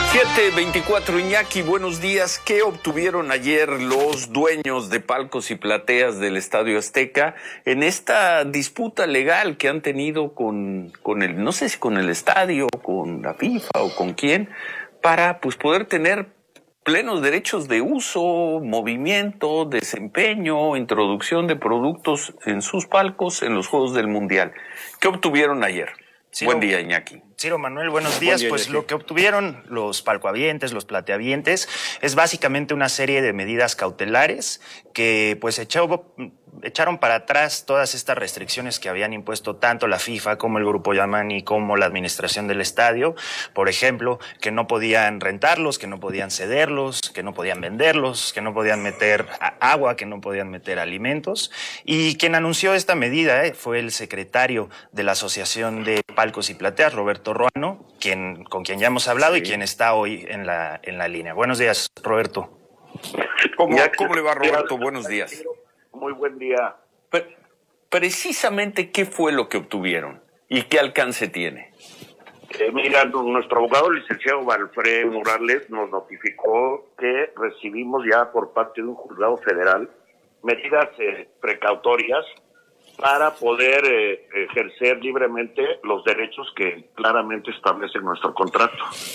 7:24, Iñaki, buenos días. ¿Qué obtuvieron ayer los dueños de palcos y plateas del Estadio Azteca en esta disputa legal que han tenido con el, no sé si con el estadio, con la FIFA o con quién, para pues poder tener plenos derechos de uso, movimiento, desempeño, introducción de productos en sus palcos en los Juegos del Mundial? ¿Qué obtuvieron ayer? Buen día, Iñaki. Ciro Manuel, buenos días. Pues lo que obtuvieron los palcohabientes, los plateahabientes, es básicamente una serie de medidas cautelares que pues echaron para atrás todas estas restricciones que habían impuesto tanto la FIFA como el Grupo Yamani como la administración del estadio. Por ejemplo, que no podían rentarlos, que no podían cederlos, que no podían venderlos, que no podían meter agua, que no podían meter alimentos. Y quien anunció esta medida fue el secretario de la Asociación de Palcos y Plateas, Roberto Ruano, con quien ya hemos hablado y quien está hoy en la línea. Buenos días, Roberto. ¿Cómo le va, Roberto? Buenos días. Muy buen día. Precisamente, ¿qué fue lo que obtuvieron y qué alcance tiene? Mira, nuestro abogado, licenciado Alfredo Morales, nos notificó que recibimos ya por parte de un juzgado federal medidas precautorias para poder ejercer libremente los derechos que claramente establece nuestro contrato.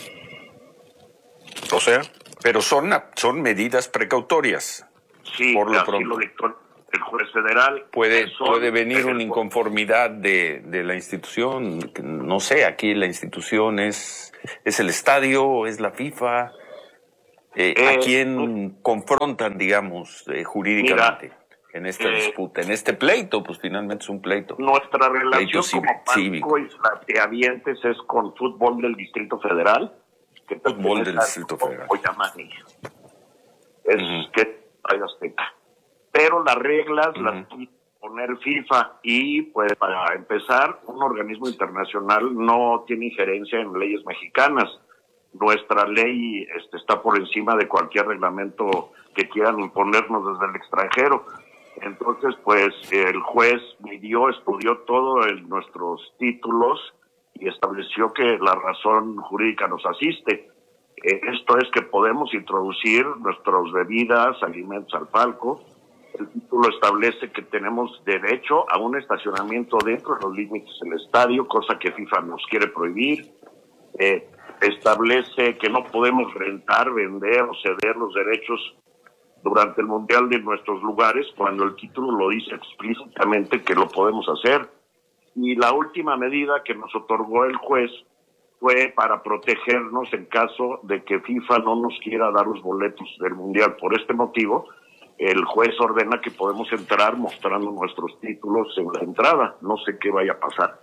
O sea, pero son medidas precautorias. Sí, por lo así pronto lo dictó el juez federal. Puede venir una inconformidad de la institución. No sé, aquí la institución es el estadio, es la FIFA. ¿A quién confrontan, digamos, jurídicamente? Mira, en esta disputa, en este pleito, pues finalmente es un pleito. Nuestra relación como palco y plateahabientes es con Fútbol del Distrito Federal. Fútbol del Distrito Federal. Que hay Azteca. Pero las reglas las quiere poner FIFA y, pues, para empezar, un organismo internacional no tiene injerencia en leyes mexicanas. Nuestra ley está por encima de cualquier reglamento que quieran imponernos desde el extranjero. Entonces, pues, el juez estudió todos nuestros títulos y estableció que la razón jurídica nos asiste. Esto es que podemos introducir nuestras bebidas, alimentos al palco. El título establece que tenemos derecho a un estacionamiento dentro de los límites del estadio, cosa que FIFA nos quiere prohibir. Establece que no podemos rentar, vender o ceder los derechos durante el Mundial de nuestros lugares, cuando el título lo dice explícitamente que lo podemos hacer. Y la última medida que nos otorgó el juez fue para protegernos en caso de que FIFA no nos quiera dar los boletos del Mundial. Por este motivo, el juez ordena que podemos entrar mostrando nuestros títulos en la entrada. No sé qué vaya a pasar.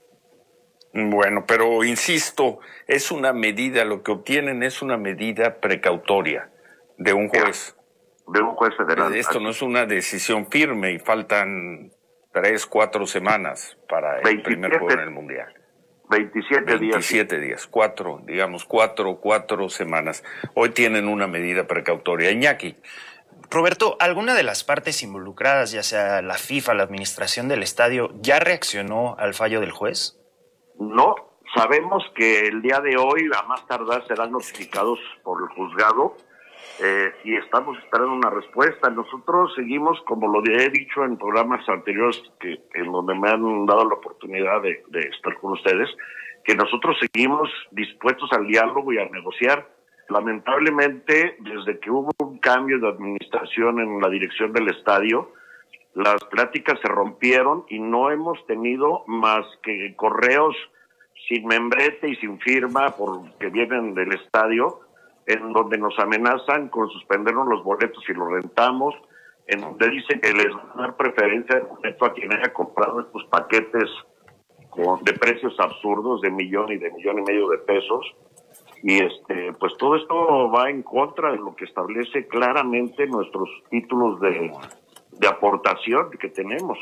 Bueno, pero insisto, es una medida, lo que obtienen es una medida precautoria de un juez. De un juez federal. Esto no es una decisión firme y faltan 3-4 semanas para el primer juego en el Mundial. 27 días. 27 días, cuatro semanas. Hoy tienen una medida precautoria. Iñaki. Roberto, ¿alguna de las partes involucradas, ya sea la FIFA, la administración del estadio, ya reaccionó al fallo del juez? No, sabemos que el día de hoy, a más tardar, serán notificados por el juzgado y estamos esperando una respuesta. Nosotros seguimos, como lo he dicho en programas anteriores, en donde me han dado la oportunidad de estar con ustedes, que nosotros seguimos dispuestos al diálogo y a negociar. Lamentablemente, desde que hubo un cambio de administración en la dirección del estadio, las pláticas se rompieron y no hemos tenido más que correos sin membrete y sin firma porque vienen del estadio, en donde nos amenazan con suspendernos los boletos si los rentamos, en donde dicen que les van a dar preferencia de boleto a quien haya comprado estos paquetes de precios absurdos de $1 y de $1.5 de pesos. Y pues todo esto va en contra de lo que establece claramente nuestros títulos de aportación que tenemos.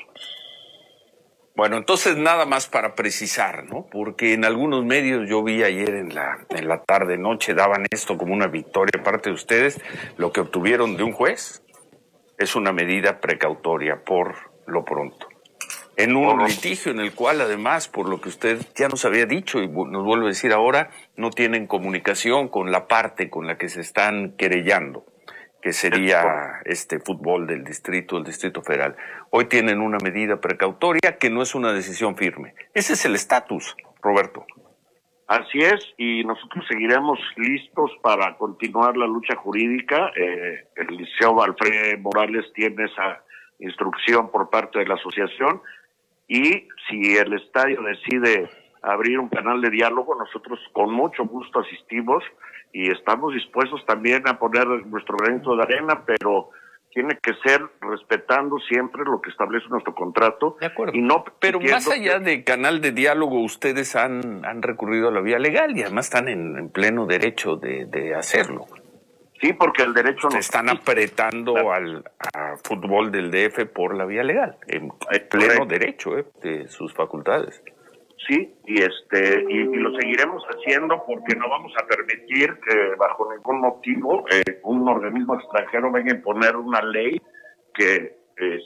Bueno, entonces nada más para precisar, ¿no? Porque en algunos medios yo vi ayer en la tarde-noche daban esto como una victoria parte de ustedes. Lo que obtuvieron de un juez es una medida precautoria por lo pronto. En un litigio en el cual, además, por lo que usted ya nos había dicho y nos vuelve a decir ahora, no tienen comunicación con la parte con la que se están querellando, que sería este fútbol del Distrito Federal. Hoy tienen una medida precautoria que no es una decisión firme. Ese es el estatus, Roberto. Así es, y nosotros seguiremos listos para continuar la lucha jurídica. El Liceo Alfredo Morales tiene esa instrucción por parte de la asociación, y si el estadio decide abrir un canal de diálogo, nosotros con mucho gusto asistimos y estamos dispuestos también a poner nuestro granito de arena, pero tiene que ser respetando siempre lo que establece nuestro contrato. De acuerdo. Y no, pero más allá de canal de diálogo, ustedes han recurrido a la vía legal y además están en pleno derecho de hacerlo. Sí, porque el derecho se están apretando al fútbol del DF por la vía legal, en pleno derecho de sus facultades. Sí, y lo seguiremos haciendo porque no vamos a permitir que bajo ningún motivo un organismo extranjero venga a imponer una ley que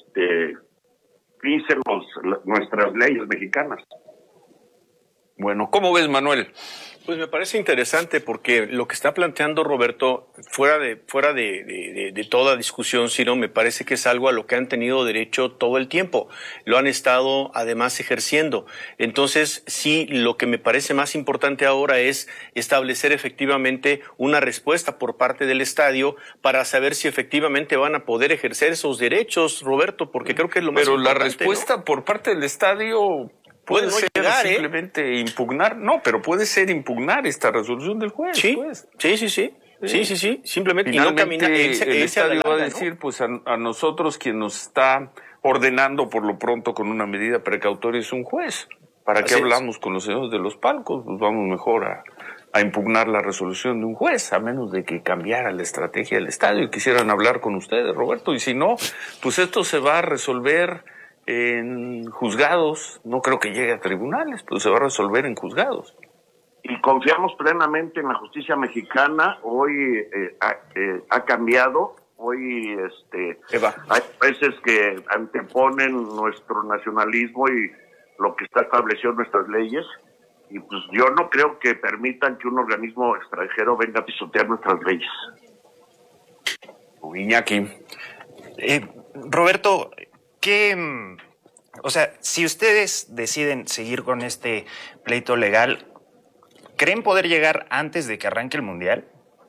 dice nuestras leyes mexicanas. Bueno, ¿cómo ves, Manuel? Pues me parece interesante porque lo que está planteando Roberto, fuera de toda discusión, Ciro, me parece que es algo a lo que han tenido derecho todo el tiempo. Lo han estado además ejerciendo. Entonces, sí, lo que me parece más importante ahora es establecer efectivamente una respuesta por parte del estadio para saber si efectivamente van a poder ejercer esos derechos, Roberto, porque creo que es lo más importante. Pero la respuesta, ¿no?, por parte del estadio puede no ser llegar, simplemente impugnar, no, pero puede ser impugnar esta resolución del juez. Sí, pues. Sí, simplemente. Finalmente, y no camina, el estadio va a ¿no? decir, pues a nosotros quien nos está ordenando por lo pronto con una medida precautoria es un juez. ¿Para qué hablamos con los señores de los palcos? Pues vamos mejor a impugnar la resolución de un juez, a menos de que cambiara la estrategia del estadio y quisieran hablar con ustedes, Roberto. Y si no, pues esto se va a resolver en juzgados. No creo que llegue a tribunales, pero se va a resolver en juzgados. Y confiamos plenamente en la justicia mexicana. Hoy ha cambiado. Hoy hay veces que anteponen nuestro nacionalismo y lo que está establecido en nuestras leyes. Y pues yo no creo que permitan que un organismo extranjero venga a pisotear nuestras leyes. Iñaki. Roberto, o sea, si ustedes deciden seguir con este pleito legal, ¿creen poder llegar antes de que arranque el Mundial?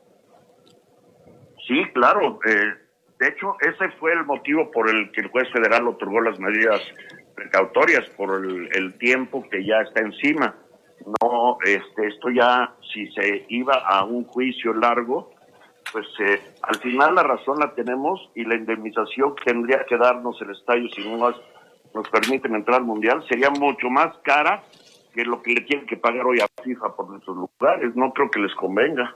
Sí, claro. De hecho, ese fue el motivo por el que el juez federal otorgó las medidas precautorias, por el tiempo que ya está encima. No, esto ya, si se iba a un juicio largo, pues al final la razón la tenemos, y la indemnización que tendría que darnos el estadio si no nos permiten entrar al Mundial sería mucho más cara que lo que le tienen que pagar hoy a FIFA por nuestros lugares. No creo que les convenga.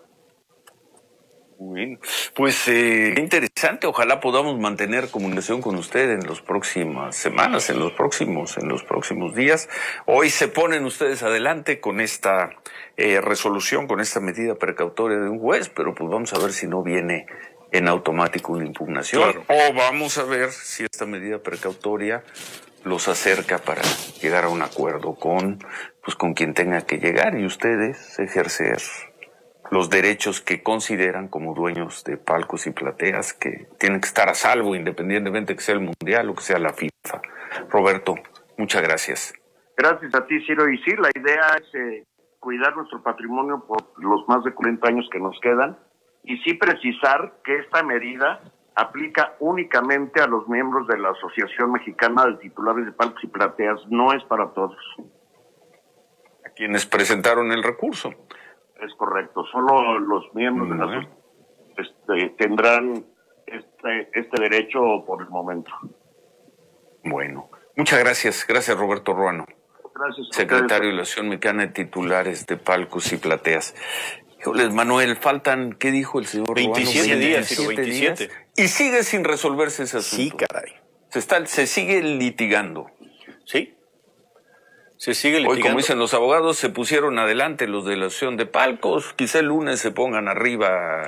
Bien, pues interesante. Ojalá podamos mantener comunicación con usted en las próximas semanas, en los próximos días. Hoy se ponen ustedes adelante con esta resolución, con esta medida precautoria de un juez, pero pues vamos a ver si no viene en automático una impugnación. Claro. O vamos a ver si esta medida precautoria los acerca para llegar a un acuerdo con quien tenga que llegar y ustedes ejercer los derechos que consideran como dueños de palcos y plateas, que tienen que estar a salvo independientemente que sea el Mundial o que sea la FIFA. Roberto, muchas gracias. Gracias a ti, Ciro. Y sí, la idea es cuidar nuestro patrimonio por los más de 40 años que nos quedan, y sí precisar que esta medida aplica únicamente a los miembros de la Asociación Mexicana de Titulares de Palcos y Plateas, no es para todos. A quienes presentaron el recurso. Es correcto, solo los miembros de la asociación tendrán este derecho por el momento. Bueno, muchas gracias. Gracias, Roberto Ruano. Gracias. Secretario de la Asociación Mexicana de Titulares de Palcos y Plateas. Híjoles, Manuel, faltan, ¿qué dijo el señor 27 Ruano? días, 27. Y sigue sin resolverse ese asunto. Sí, caray. Se sigue litigando. Sí. Se sigue litigando. Hoy, como dicen los abogados, se pusieron adelante los de la Asociación de Palcos. Quizá el lunes se pongan arriba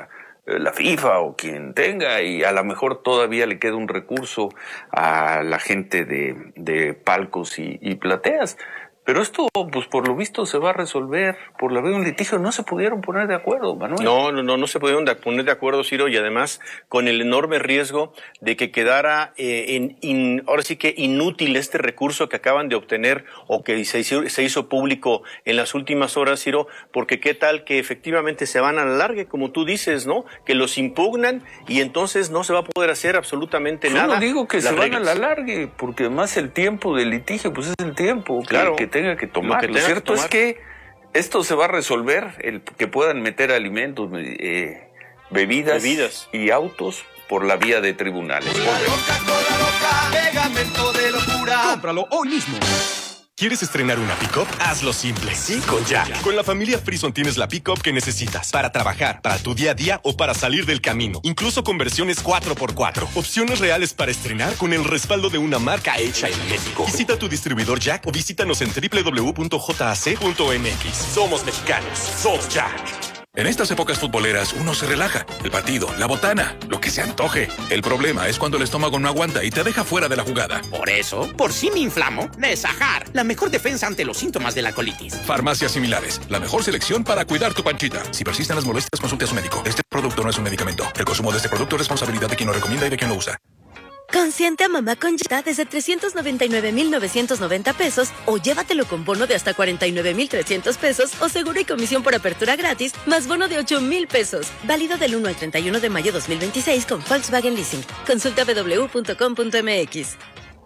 la FIFA o quien tenga, y a lo mejor todavía le queda un recurso a la gente de palcos y plateas. Pero esto, pues por lo visto, se va a resolver por la vía de un litigio. No se pudieron poner de acuerdo, Manuel. No se pudieron poner de acuerdo, Ciro, y además con el enorme riesgo de que quedara ahora sí que inútil este recurso que acaban de obtener o que se hizo público en las últimas horas, Ciro, porque qué tal que efectivamente se van a la larga, como tú dices, ¿no? Que los impugnan y entonces no se va a poder hacer absolutamente nada. Yo no digo que se van a la larga, porque además el tiempo del litigio, pues es el tiempo que tenga que tomar. Lo cierto es que esto se va a resolver, el que puedan meter alimentos, bebidas y autos por la vía de tribunales. Pegamento de locura. Cómpralo hoy mismo. ¿Quieres estrenar una pick-up? Hazlo simple. Sí, con Jack. Con la familia Frison tienes la pick-up que necesitas para trabajar, para tu día a día o para salir del camino. Incluso con versiones 4x4. Opciones reales para estrenar con el respaldo de una marca hecha en México. Visita tu distribuidor Jack o visítanos en www.jac.mx. Somos mexicanos. Somos Jack. En estas épocas futboleras uno se relaja. El partido, la botana, lo que se antoje. El problema es cuando el estómago no aguanta y te deja fuera de la jugada. Por eso, por si me inflamo, Nesajar, la mejor defensa ante los síntomas de la colitis. Farmacias similares, la mejor selección para cuidar tu panchita. Si persisten las molestias, consulte a su médico. Este producto no es un medicamento. El consumo de este producto es responsabilidad de quien lo recomienda y de quien lo usa. Consiente a mamá con Jetta desde 399,990 pesos o llévatelo con bono de hasta 49,300 pesos o seguro y comisión por apertura gratis más bono de 8,000 pesos. Válido del 1 al 31 de mayo 2026 con Volkswagen Leasing. Consulta www.com.mx.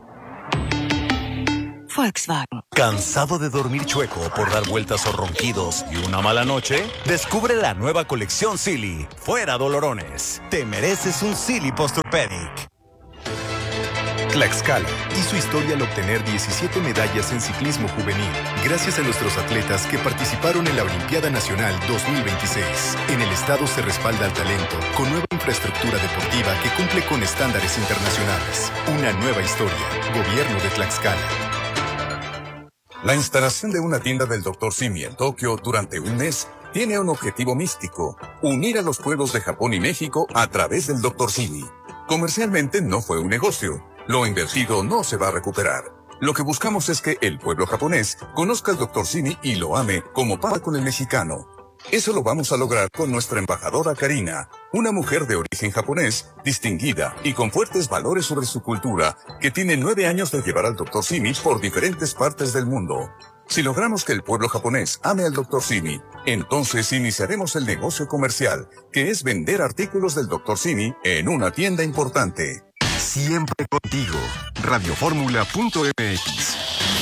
Volkswagen. ¿Cansado de dormir chueco por dar vueltas o ronquidos y una mala noche? Descubre la nueva colección Silly. Fuera dolorones. Te mereces un Silly Posturpedic. Tlaxcala hizo historia al obtener 17 medallas en ciclismo juvenil, gracias a nuestros atletas que participaron en la Olimpiada Nacional 2026. En el estado se respalda al talento con nueva infraestructura deportiva que cumple con estándares internacionales. Una nueva historia. Gobierno de Tlaxcala. La instalación de una tienda del Dr. Simi en Tokio durante un mes tiene un objetivo místico: unir a los pueblos de Japón y México a través del Dr. Simi. Comercialmente no fue un negocio. Lo invertido no se va a recuperar. Lo que buscamos es que el pueblo japonés conozca al Dr. Simi y lo ame como pasa con el mexicano. Eso lo vamos a lograr con nuestra embajadora Karina, una mujer de origen japonés, distinguida y con fuertes valores sobre su cultura, que tiene 9 años de llevar al Dr. Simi por diferentes partes del mundo. Si logramos que el pueblo japonés ame al Dr. Simi, entonces iniciaremos el negocio comercial, que es vender artículos del Dr. Simi en una tienda importante. Siempre contigo. Radioformula.mx.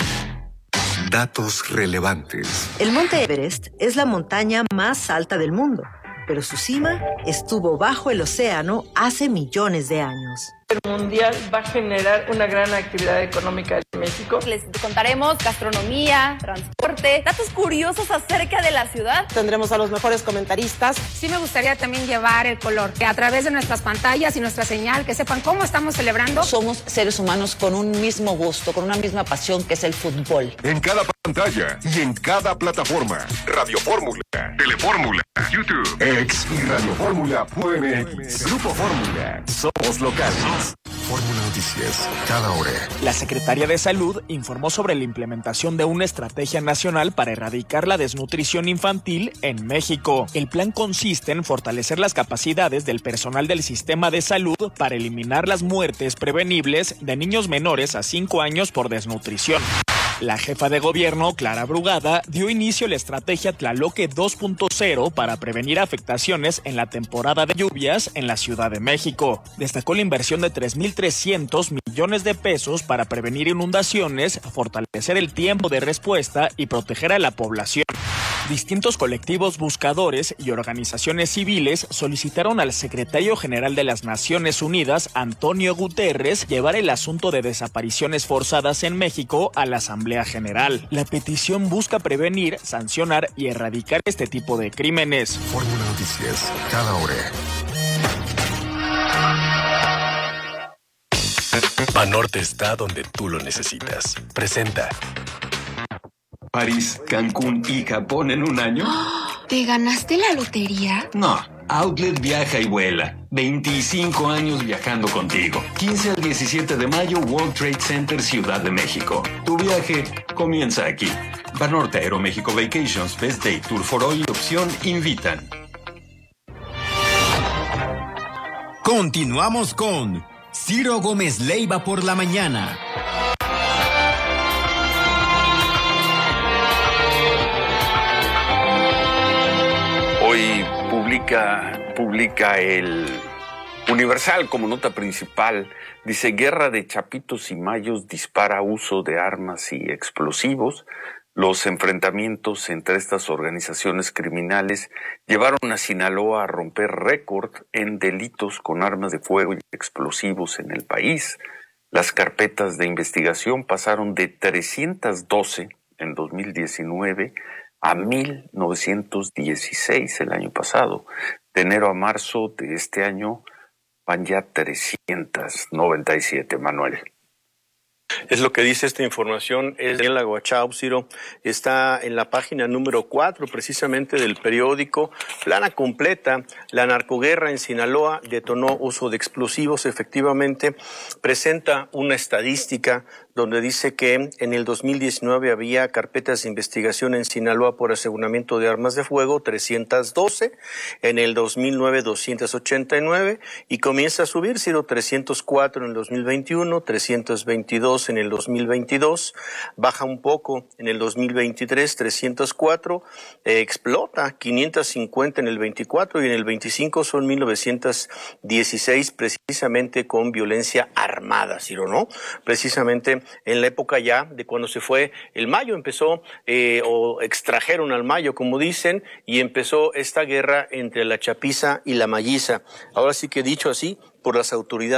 Datos relevantes. El Monte Everest es la montaña más alta del mundo, pero su cima estuvo bajo el océano hace millones de años. El mundial va a generar una gran actividad económica en México. Les contaremos gastronomía, transporte, datos curiosos acerca de la ciudad. Tendremos a los mejores comentaristas. Sí me gustaría también llevar el color, que a través de nuestras pantallas y nuestra señal, que sepan cómo estamos celebrando. Somos seres humanos con un mismo gusto, con una misma pasión, que es el fútbol. En cada pantalla y en cada plataforma. Radio Fórmula, Telefórmula, YouTube, X y Radioformula.mx. Grupo Fórmula. Somos locales. Fórmula Noticias, cada hora. La Secretaría de Salud informó sobre la implementación de una estrategia nacional para erradicar la desnutrición infantil en México. El plan consiste en fortalecer las capacidades del personal del sistema de salud para eliminar las muertes prevenibles de niños menores a 5 años por desnutrición. La jefa de gobierno, Clara Brugada, dio inicio a la estrategia Tlaloque 2.0 para prevenir afectaciones en la temporada de lluvias en la Ciudad de México. Destacó la inversión de 3,300 millones de pesos para prevenir inundaciones, fortalecer el tiempo de respuesta y proteger a la población. Distintos colectivos buscadores y organizaciones civiles solicitaron al secretario general de las Naciones Unidas, Antonio Guterres, llevar el asunto de desapariciones forzadas en México a la Asamblea General. La petición busca prevenir, sancionar y erradicar este tipo de crímenes. Fórmula Noticias, cada hora. Banorte está donde tú lo necesitas. Presenta París, Cancún y Japón en un año. ¿Te ganaste la lotería? No, Outlet viaja y vuela. 25 años viajando contigo. 15 al 17 de mayo, World Trade Center, Ciudad de México. Tu viaje comienza aquí. Banorte, Aeroméxico Vacations, Best Day, Tour for All y Opción invitan. Continuamos con Ciro Gómez Leiva por la mañana. Hoy publica el Universal como nota principal. Dice: guerra de chapitos y mayos dispara uso de armas y explosivos. Los enfrentamientos entre estas organizaciones criminales llevaron a Sinaloa a romper récord en delitos con armas de fuego y explosivos en el país. Las carpetas de investigación pasaron de 312 en 2019 a 1,916 el año pasado. De enero a marzo de este año van ya 397, Manuel. Es lo que dice esta información, es de la Guachao, Ciro. Está en la página número 4, precisamente del periódico. Plana completa, la narcoguerra en Sinaloa detonó uso de explosivos. Efectivamente, presenta una estadística donde dice que en el 2019 había carpetas de investigación en Sinaloa por aseguramiento de armas de fuego, 312, en el 2009 289, y comienza a subir, Ciro, 304 en el 2021, 322 en el 2022, baja un poco en el 2023, 304, explota 550 en el 24 y en el 25 son 1916, precisamente con violencia armada, Ciro, ¿no? Precisamente en la época ya de cuando se fue el Mayo, empezó, o extrajeron al Mayo, como dicen, y empezó esta guerra entre la chapiza y la malliza. Ahora sí que dicho así, por las autoridades